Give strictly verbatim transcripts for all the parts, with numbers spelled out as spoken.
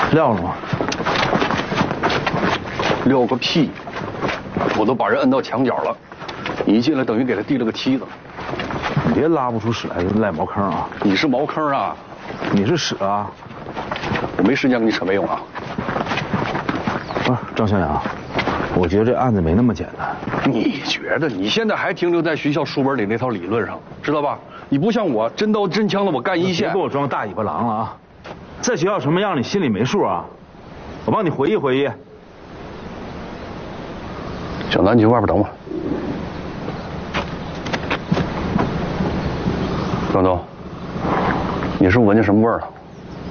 撂了吗？ 撂个屁！我都把人摁到墙角了，你一进来等于给他递了个梯子。 你别拉不出屎来就赖茅坑啊！ 你是茅坑啊！ 你是屎啊！ 我没时间跟你扯没用啊！ 不是张向阳，我觉得这案子没那么简单。 你觉得？你现在还停留在学校书本里那套理论上，知道吧？你不像我，真刀真枪的我干一线。 别给我装大尾巴狼了啊！在学校什么样你心里没数啊？我帮你回忆回忆。 小南，你去外边等我。张东，你是不是闻见什么味儿了？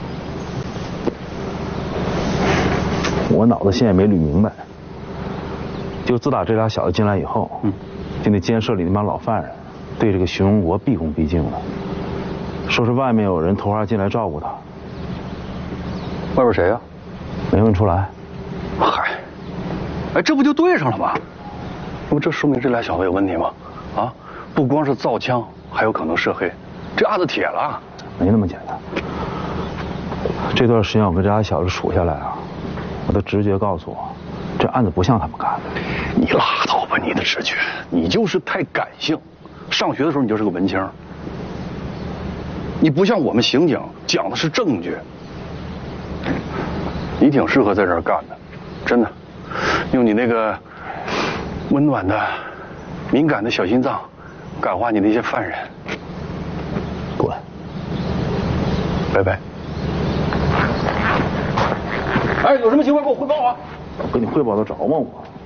我脑子现在没捋明白。就自打这俩小子进来以后，嗯，就那监舍里那帮老犯人，对这个徐荣国毕恭毕敬的，说是外面有人偷花进来照顾他。 外边谁呀？ 没问出来。 嗨，哎，这不就对上了吗？那么这说明这俩小子有问题吗？啊，不光是造枪，还有可能涉黑，这案子铁了。 没那么简单。这段时间我跟这俩小子处下来啊，我的直觉告诉我，这案子不像他们干的。 你拉倒吧，你的直觉，你就是太感性。上学的时候你就是个文青，你不像我们刑警讲的是证据。你挺适合在这儿干的，真的，用你那个温暖的、敏感的小心脏，感化你那些犯人。 滚！ 拜拜。哎，有什么情况给我汇报啊！ 我跟你汇报得着吗我？